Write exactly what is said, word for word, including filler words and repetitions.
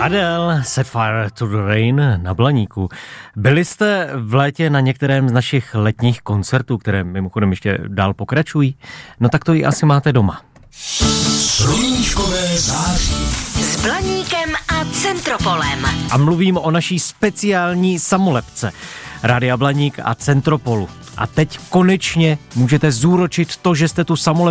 Adele, Set Fire to the Rain na Blaníku. Byli jste v létě na některém z našich letních koncertů, které mimochodem ještě dál pokračují? No tak to ji asi máte doma. Sluníčkové září. S Blaníkem a Centropolem. A mluvím o naší speciální samolepce. Rádia Blaník a Centropolu. A teď konečně můžete zúročit to, že jste tu samolepku